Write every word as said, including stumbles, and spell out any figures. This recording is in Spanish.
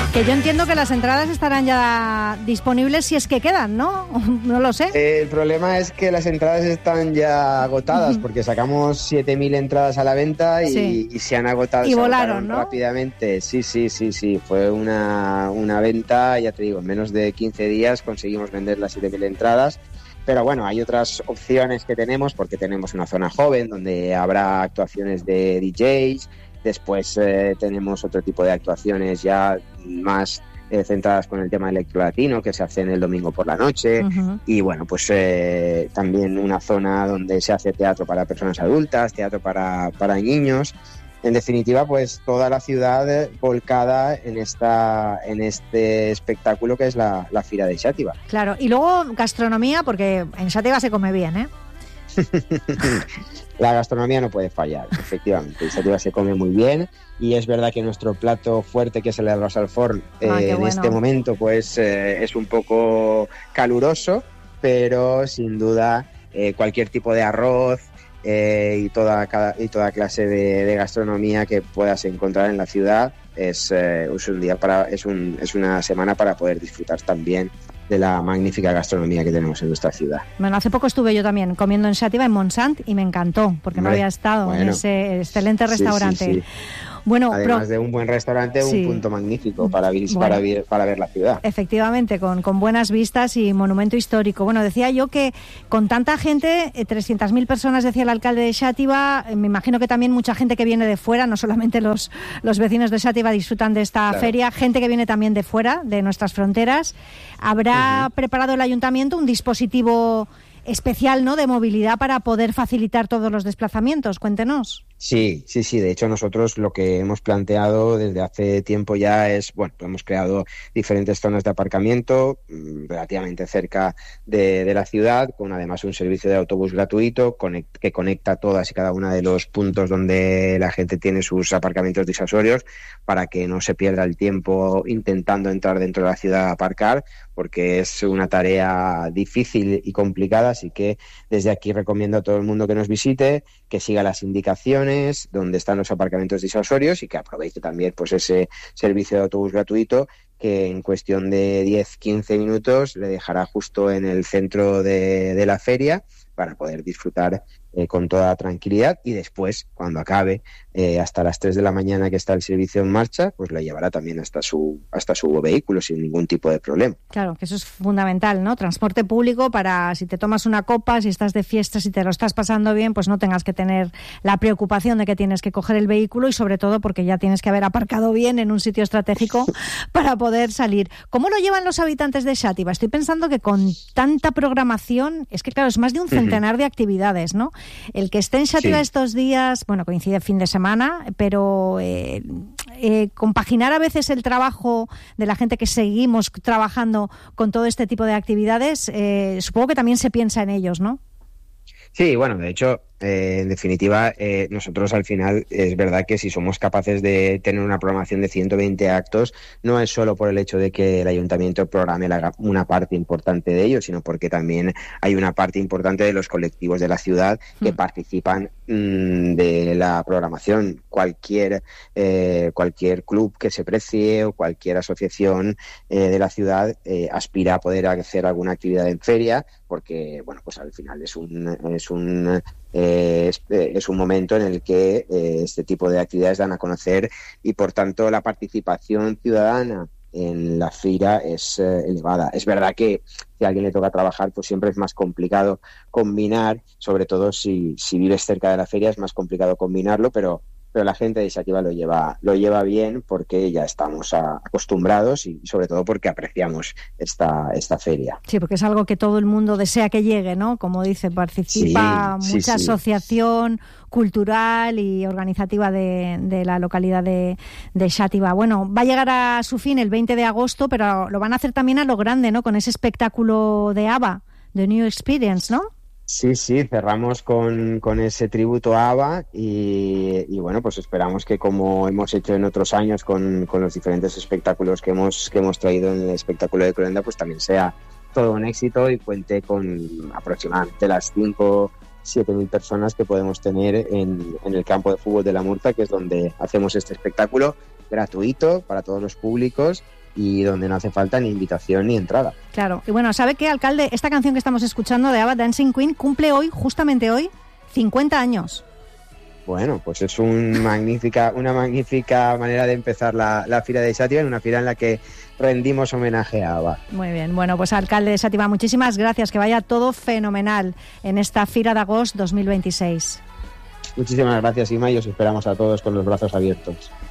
Que yo entiendo que las entradas estarán ya disponibles si es que quedan, ¿no? No lo sé. Eh, el problema es que las entradas están ya agotadas porque sacamos siete mil entradas a la venta y, sí. y se han agotado. Y se volaron, ¿no? Rápidamente. Sí, sí, sí, sí. Fue una, una venta, ya te digo, en menos de quince días conseguimos vender las siete mil entradas. Pero bueno, hay otras opciones que tenemos porque tenemos una zona joven donde habrá actuaciones de D Js. Después eh, tenemos otro tipo de actuaciones ya más eh, centradas con el tema electrolatino que se hacen el domingo por la noche. Uh-huh. Y bueno, pues eh, también una zona donde se hace teatro para personas adultas, teatro para, para niños. En definitiva, pues toda la ciudad volcada en esta en este espectáculo que es la, la Fira de Xàtiva. Claro, y luego gastronomía, porque en Xàtiva se come bien, ¿eh? La gastronomía no puede fallar, efectivamente. En Xàtiva se come muy bien y es verdad que nuestro plato fuerte, que es el arroz al forn, eh, ah, en bueno. este momento pues eh, es un poco caluroso, pero sin duda eh, cualquier tipo de arroz eh, y toda cada, y toda clase de, de gastronomía que puedas encontrar en la ciudad es, eh, es un día para es un es una semana para poder disfrutar también de la magnífica gastronomía que tenemos en nuestra ciudad. Bueno, hace poco estuve yo también comiendo en Xàtiva, en Montsant, y me encantó, porque Hombre, no había estado bueno, en ese excelente restaurante. Sí, sí, sí. Bueno, Además pro... de un buen restaurante, sí. un punto magnífico para, vis- bueno, para, vi- para ver la ciudad. Efectivamente, con, con buenas vistas y monumento histórico. Bueno, decía yo que con tanta gente, eh, trescientas mil personas, decía el alcalde de Xàtiva, eh, me imagino que también mucha gente que viene de fuera, no solamente los, los vecinos de Xàtiva disfrutan de esta claro. feria, gente que viene también de fuera, de nuestras fronteras. ¿Habrá uh-huh. preparado el ayuntamiento un dispositivo especial, ¿no?, de movilidad para poder facilitar todos los desplazamientos? Cuéntenos. Sí, sí, sí. De hecho, nosotros lo que hemos planteado desde hace tiempo ya es, bueno, hemos creado diferentes zonas de aparcamiento mmm, relativamente cerca de, de la ciudad, con además un servicio de autobús gratuito conect, que conecta todas y cada una de los puntos donde la gente tiene sus aparcamientos disuasorios para que no se pierda el tiempo intentando entrar dentro de la ciudad a aparcar, porque es una tarea difícil y complicada, así que desde aquí recomiendo a todo el mundo que nos visite, que siga las indicaciones donde están los aparcamientos disuasorios y que aproveche también pues ese servicio de autobús gratuito que en cuestión de diez a quince minutos le dejará justo en el centro de, de la feria para poder disfrutar eh, con toda tranquilidad, y después, cuando acabe, eh, hasta las tres de la mañana que está el servicio en marcha, pues lo llevará también hasta su hasta su vehículo sin ningún tipo de problema. Claro, que eso es fundamental, ¿no? Transporte público para si te tomas una copa, si estás de fiesta, si te lo estás pasando bien, pues no tengas que tener la preocupación de que tienes que coger el vehículo, y sobre todo porque ya tienes que haber aparcado bien en un sitio estratégico para poder salir. ¿Cómo lo llevan los habitantes de Xàtiva? Estoy pensando que con tanta programación, es que claro, es más de un centenar de actividades, ¿no? El que esté en Xàtiva sí. estos días, bueno, coincide fin de semana, pero eh, eh, compaginar a veces el trabajo de la gente que seguimos trabajando con todo este tipo de actividades, eh, supongo que también se piensa en ellos, ¿no? Sí, bueno, de hecho, eh, en definitiva, eh, nosotros al final es verdad que si somos capaces de tener una programación de ciento veinte actos, no es solo por el hecho de que el ayuntamiento programe la, una parte importante de ello, sino porque también hay una parte importante de los colectivos de la ciudad que mm. participan mmm, de la programación. Cualquier eh, cualquier club que se precie o cualquier asociación eh, de la ciudad eh, aspira a poder hacer alguna actividad en feria, porque bueno, pues al final es un es un eh, es, es un momento en el que eh, este tipo de actividades dan a conocer, y por tanto la participación ciudadana en la fira es eh, elevada. Es verdad que si a alguien le toca trabajar, pues siempre es más complicado combinar, sobre todo si, si vives cerca de la feria, es más complicado combinarlo, pero pero la gente de Xàtiva lo lleva lo lleva bien porque ya estamos a, acostumbrados y sobre todo porque apreciamos esta esta feria. Sí, porque es algo que todo el mundo desea que llegue, ¿no? Como dice, participa sí, mucha sí, sí. asociación cultural y organizativa de, de la localidad de, de Xàtiva. Bueno, va a llegar a su fin el veinte de agosto, pero lo van a hacer también a lo grande, ¿no? Con ese espectáculo de ABBA, The New Experience, ¿no? Sí, sí, cerramos con, con ese tributo a ABBA y, y bueno, pues esperamos que, como hemos hecho en otros años con, con los diferentes espectáculos que hemos que hemos traído en el espectáculo de Cloenda, pues también sea todo un éxito y cuente con aproximadamente las cinco siete mil personas que podemos tener en, en el campo de fútbol de la Murta, que es donde hacemos este espectáculo gratuito para todos los públicos y donde no hace falta ni invitación ni entrada. Claro, y bueno, ¿sabe qué, alcalde? Esta canción que estamos escuchando de ABBA, Dancing Queen, cumple hoy, justamente hoy, cincuenta años. Bueno, pues es un magnífica, una magnífica manera de empezar la, la Fira de Xàtiva, en una fira en la que rendimos homenaje a ABBA. Muy bien, bueno, pues alcalde de Xàtiva, muchísimas gracias, que vaya todo fenomenal en esta Fira de Agost dos mil veintiséis. Muchísimas gracias, Ima, y os esperamos a todos con los brazos abiertos.